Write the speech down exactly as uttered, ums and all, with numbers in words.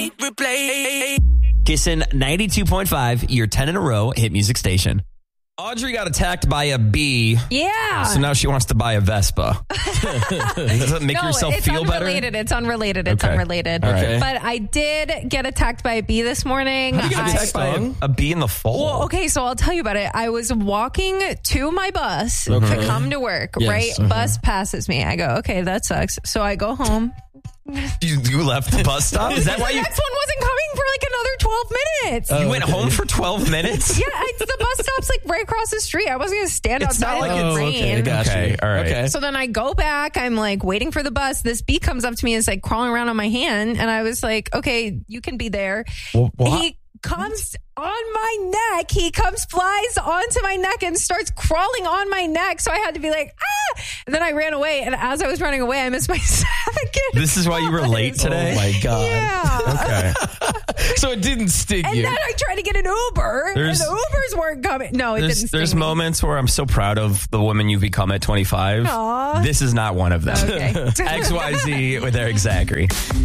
Replay. Kissin' ninety-two point five, your ten in a row hit music station. Audrey got attacked by a bee. Yeah. So now she wants to buy a Vespa. Does it make no, yourself it's feel better? unrelated. It's unrelated. It's Okay. unrelated. All right. But I did get attacked by a bee this morning. How do you get I- attacked by a, a bee in the fold? Well, okay, so I'll tell you about it. I was walking to my bus Okay. to come to work, Yes. right? Mhm. Bus passes me. I go, okay, that sucks. So I go home. You, you left the bus stop? Is that why the you... next one wasn't coming for like another twelve minutes. You went home for twelve minutes? Yeah, I, the bus stop's like right across the street. I wasn't going to stand It's outside not like in the it's- rain. okay, gotcha. Okay, all right. Okay. So then I go back. I'm like waiting for the bus. This bee comes up to me and is like crawling around on my hand. And I was like, okay, you can be there. Well, well, he comes on my neck. He comes, flies onto my neck and starts crawling on my neck. So I had to be like, ah. And then I ran away. And as I was running away, I missed my second. This is why you were late today? Oh, my God. Yeah. Okay. So it didn't sting And you. then I tried to get an Uber, There's- and the Ubers weren't coming. No, it There's, didn't. there's sting me. moments where I'm so proud of the woman you've become at twenty-five. Aw. This is not one of them. Okay. X Y Z with Eric Zachary.